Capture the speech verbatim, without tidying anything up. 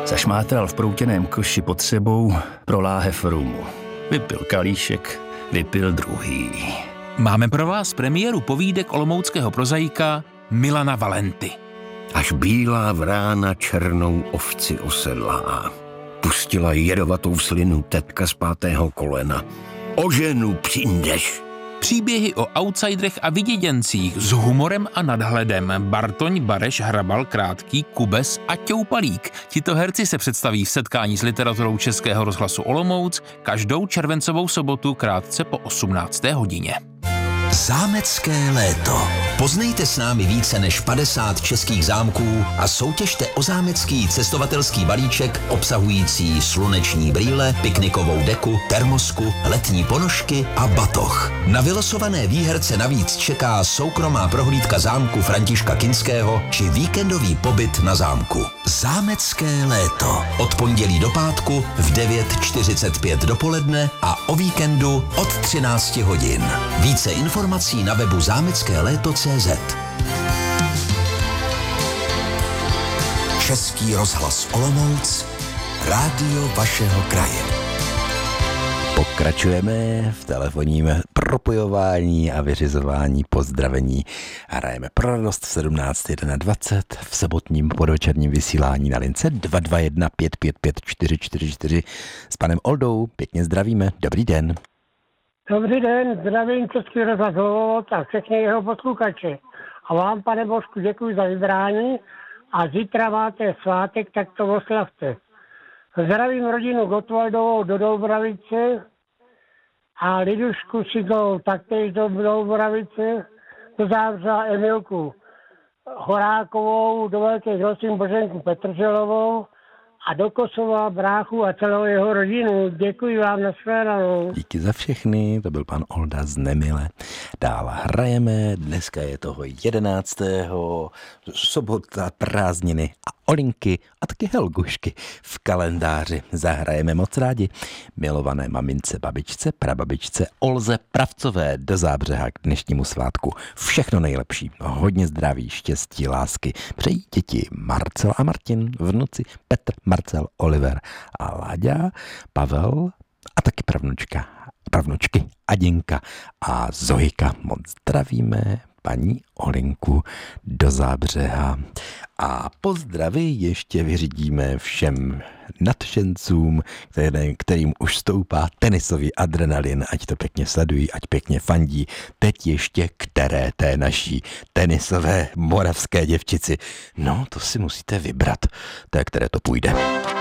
Zašmátral v proutěném koši pod sebou pro láhev rumu. Vypil kalíšek, vypil druhý. Máme pro vás premiéru povídek olomouckého prozaika Milana Valenty. Až bílá vrána černou ovci osedlá. Pustila jedovatou slinu tetka z pátého kolena. O ženu přijdeš. Příběhy o outsiderech a vyděděncích s humorem a nadhledem. Bartoň, Bareš, Hrabal, Krátký, Kubes a Ťoupalík. Tito herci se představí v setkání s literaturou Českého rozhlasu Olomouc každou červencovou sobotu krátce po osmnácté hodině. Zámecké léto. Poznejte s námi více než padesát českých zámků a soutěžte o zámecký cestovatelský balíček obsahující sluneční brýle, piknikovou deku, termosku, letní ponožky a batoh. Na vylosované výherce navíc čeká soukromá prohlídka zámku Františka Kinského či víkendový pobyt na zámku. Zámecké léto. Od pondělí do pátku v devět čtyřicet pět dopoledne a o víkendu od třinácti hodin. Více informací na webu zámecké léto tečka cé zet. Český rozhlas Olomouc, rádio vašeho kraje. Pokračujeme v telefonním propojování a vyřizování pozdravení. Hrajeme pro radost v sedmnáct dvacet v sobotním podvečerním vysílání na lince dva dva jedna pět pět pět čtyři čtyři čtyři s panem Oldou. Pěkně zdravíme. Dobrý den. Dobrý den, zdravím Český rozhlas Olomouc a všechny jeho posluchače. A vám, pane Božku, děkuji za vybrání a zítra máte svátek, tak to oslavte. Zdravím rodinu Gottwaldovou do Doubravice a Lidušku Šigou taktéž do Doubravice, do Zábřa Emilku Horákovou, do Velké Grosím Boženku Petrželovou a do Kosova bráchu a celou jeho rodinu. Děkuji vám, nashledanou. Díky za všechny, to byl pan Olda z Nemile. Dál hrajeme, dneska je toho jedenáctého sobota, prázdniny a Olinky a taky Helgušky v kalendáři. Zahrajeme moc rádi milované mamince, babičce, prababičce Olze Pravcové do Zábřeha k dnešnímu svátku. Všechno nejlepší, hodně zdraví, štěstí, lásky. Přejí děti Marcel a Martin, vnuci Petr, Marcel, Oliver a Láďa, Pavel a taky pravnučka, pravnučky Adinka a Zohika. Moc zdravíme paní Olinku do Zábřeha. A pozdravy ještě vyřídíme všem nadšencům, který, kterým už stoupá tenisový adrenalin, ať to pěkně sledují, ať pěkně fandí. Teď ještě které té naší tenisové moravské děvčici. No, to si musíte vybrat, té, které to půjde.